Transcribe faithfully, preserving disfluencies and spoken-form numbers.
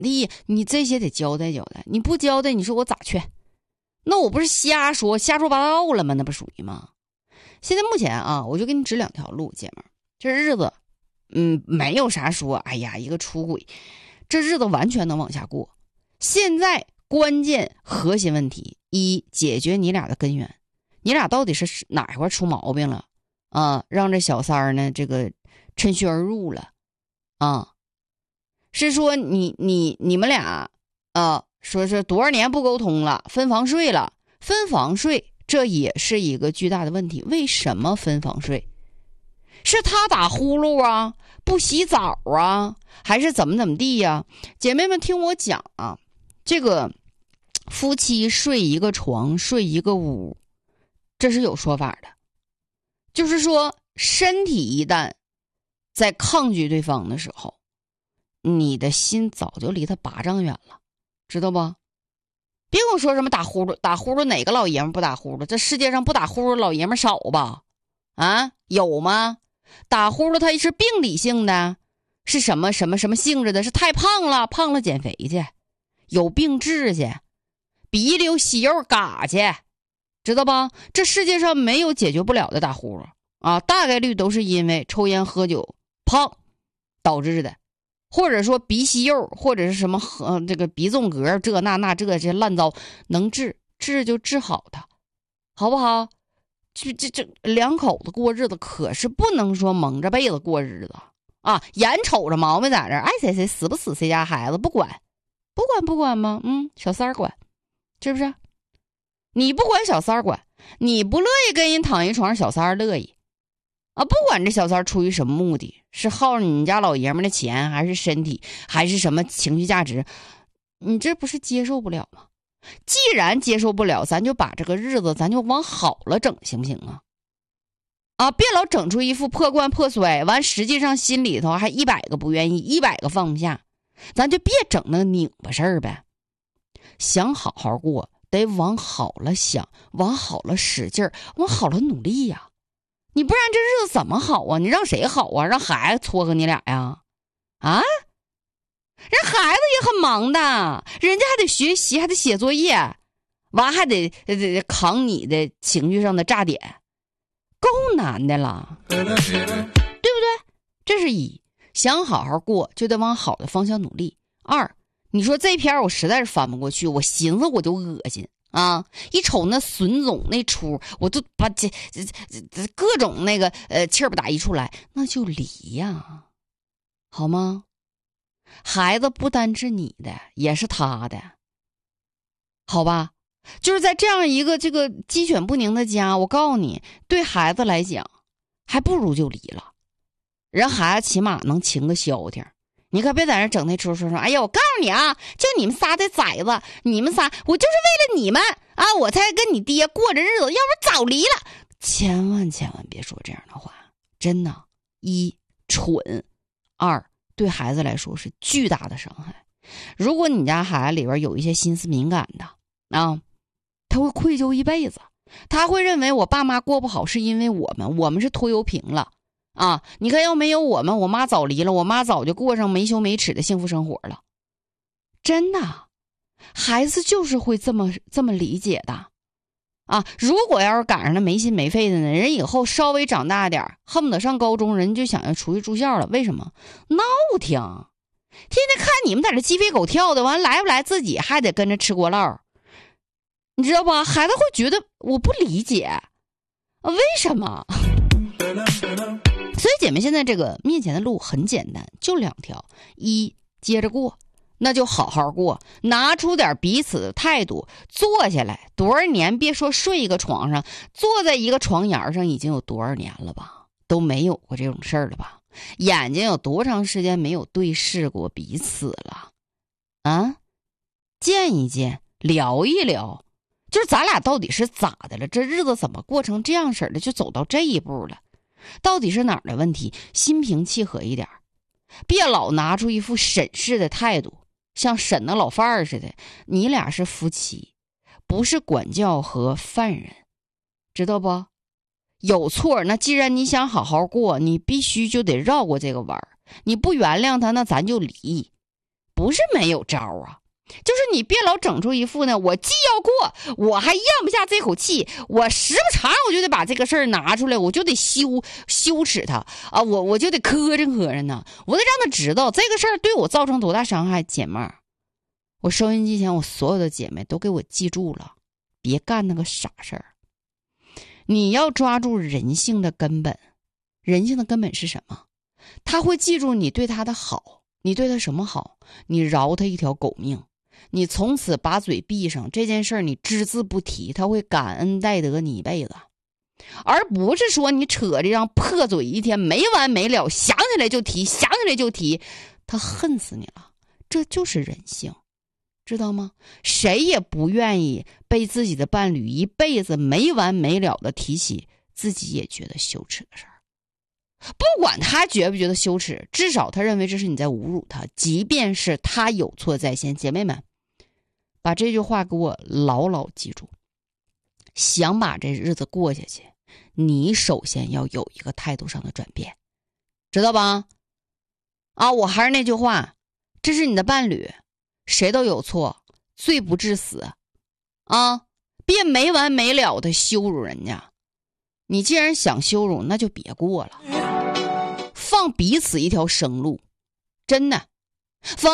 的？你这些得交代交代，你不交代，你说我咋劝？那我不是瞎说瞎说八道了吗？那不属于吗？现在目前啊，我就给你指两条路，姐们儿，这日子，嗯，没有啥说，哎呀，一个出轨，这日子完全能往下过。现在关键核心问题一，解决你俩的根源，你俩到底是哪一块出毛病了啊？让这小三儿呢，这个趁虚而入了啊？是说你你你们俩啊，说是多少年不沟通了，分房睡了，分房睡。这也是一个巨大的问题。为什么分房睡？是他打呼噜啊，不洗澡啊，还是怎么怎么地呀？姐妹们听我讲啊，这个夫妻睡一个床，睡一个屋，这是有说法的。就是说，身体一旦在抗拒对方的时候，你的心早就离他八丈远了，知道不？别跟我说什么打呼噜，打呼噜哪个老爷们不打呼噜？这世界上不打呼噜老爷们少吧？啊，有吗？打呼噜它是病理性的，是什么什么什么性质的？是太胖了，胖了减肥去，有病治去，鼻里有息肉嘎去，知道吧？这世界上没有解决不了的打呼噜啊，大概率都是因为抽烟喝酒胖导致的。或者说鼻息肉，或者是什么呃这个鼻纵隔，这那那这这烂糟，能治治就治好它，好不好？这这这两口子过日子可是不能说蒙着被子过日子啊！眼瞅着毛病在这儿，爱谁谁死不死谁家孩子不管，不管不管吗？嗯，小三儿管，是不是？你不管小三儿管，你不乐意跟人躺一床上，小三儿乐意。啊，不管这小三出于什么目的，是耗你家老爷们的钱，还是身体，还是什么情绪价值，你这不是接受不了吗？既然接受不了，咱就把这个日子咱就往好了整，行不行啊？啊，别老整出一副破罐破摔，完实际上心里头还一百个不愿意，一百个放不下，咱就别整那拧巴事儿呗。想好好过，得往好了想，往好了使劲儿，往好了努力呀。你不然这日子怎么好啊？你让谁好啊？让孩子撮合你俩呀？啊？人孩子也很忙的，人家还得学习，还得写作业，完还得得扛你的情绪上的炸点，够难的了，对不对？这是一，想好好过就得往好的方向努力。二，你说这篇我实在是翻不过去，我寻思我就恶心。啊！一瞅那孙总那出，我就把这这这各种那个呃气儿不打一出来，那就离呀，好吗？孩子不单是你的，也是他的，好吧？就是在这样一个这个鸡犬不宁的家，我告诉你，对孩子来讲，还不如就离了，人孩子起码能情个消停。你可别在那整那出说说，哎呀，我告诉你啊，就你们仨的崽子，你们仨，我就是为了你们啊，我才跟你爹过着日子，要不早离了。千万千万别说这样的话，真的，一蠢，二对孩子来说是巨大的伤害。如果你家孩子里边有一些心思敏感的啊，他会愧疚一辈子，他会认为我爸妈过不好是因为我们，我们是拖油瓶了。啊，你看要没有我们，我妈早离了，我妈早就过上没羞没耻的幸福生活了。真的，孩子就是会这么这么理解的啊。如果要是赶上那没心没肺的呢，人以后稍微长大点，恨不得上高中，人就想要出去住校了。为什么？闹挺，天天看你们在这鸡飞狗跳的，完来不来自己还得跟着吃锅烙，你知道吧？孩子会觉得我不理解，为什么？所以姐妹，现在这个面前的路很简单，就两条：一，接着过，那就好好过，拿出点彼此的态度，坐下来。多少年，别说睡一个床上，坐在一个床沿上已经有多少年了吧？都没有过这种事儿了吧？眼睛有多长时间没有对视过彼此了？啊，见一见，聊一聊，就是咱俩到底是咋的了？这日子怎么过成这样式的，就走到这一步了？到底是哪儿的问题？心平气和一点，别老拿出一副审视的态度，像审那老范儿似的。你俩是夫妻，不是管教和犯人，知道不？有错，那既然你想好好过，你必须就得绕过这个弯儿。你不原谅他，那咱就离， 不是没有招啊，就是你别老整出一副呢，我既要过，我还咽不下这口气，我时不常我就得把这个事儿拿出来，我就得羞羞耻他啊，我我就得磕碜磕碜呢，我得让他知道这个事儿对我造成多大伤害。姐妹儿，我收音机前我所有的姐妹都给我记住了，别干那个傻事儿。你要抓住人性的根本，人性的根本是什么？他会记住你对他的好，你对他什么好？你饶他一条狗命，你从此把嘴闭上，这件事儿你只字不提，他会感恩戴德你一辈子，而不是说你扯这张破嘴一天没完没了，想起来就提，想起来就提，他恨死你了。这就是人性，知道吗？谁也不愿意被自己的伴侣一辈子没完没了的提起自己也觉得羞耻的事儿。不管他觉不觉得羞耻，至少他认为这是你在侮辱他，即便是他有错在先。姐妹们，把这句话给我牢牢记住，想把这日子过下去，你首先要有一个态度上的转变，知道吧？啊，我还是那句话，这是你的伴侣，谁都有错，罪不至死啊！别没完没了的羞辱人家，你既然想羞辱，那就别过了，放彼此一条生路，真的放